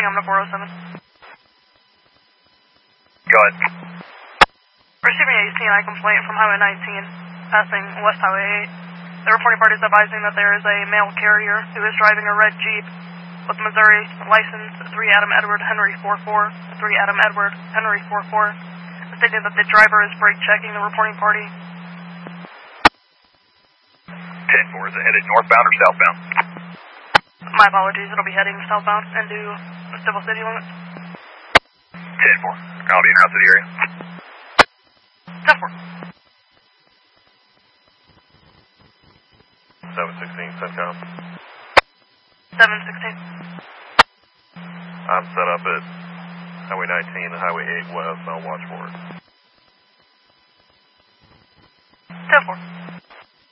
I'm to 407. Go ahead. Receiving a CNI complaint from Highway 19, passing West Highway 8. The reporting party is advising that there is a male carrier who is driving a red Jeep with Missouri license 3 Adam Edward Henry 44, 3 Adam Edward Henry 44, stating that the driver is brake checking the reporting party. 10-4, is it headed northbound or southbound? My apologies, it'll be heading southbound into civil city limits. 10-4, I'll be en route to the area. 10-4. 716, CENTCOM. 716. I'm set up at Highway 19 and Highway 8 west. I'll watch for it. 10-4.